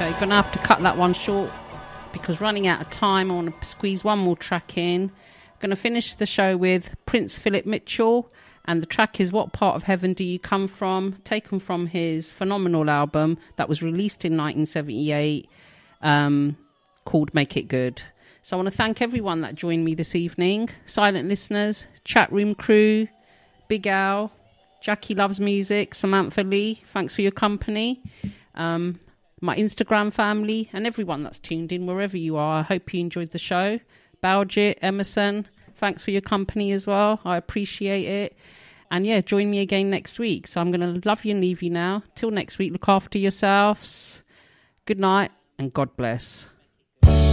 you're going to have to cut that one short because running out of time. I want to squeeze one more track in. Going to finish the show with Prince Philip Mitchell, and the track is What Part of Heaven Do You Come From, taken from his phenomenal album that was released in 1978 called Make It Good. So I want to thank everyone that joined me this evening. Silent listeners, chat room crew, Big Al, Jackie Loves Music, Samantha Lee, thanks for your company. My Instagram family and everyone that's tuned in wherever you are. I hope you enjoyed the show. Baljit, Emerson, thanks for your company as well. I appreciate it. And yeah, join me again next week. So I'm going to love you and leave you now. Till next week, look after yourselves. Good night and God bless.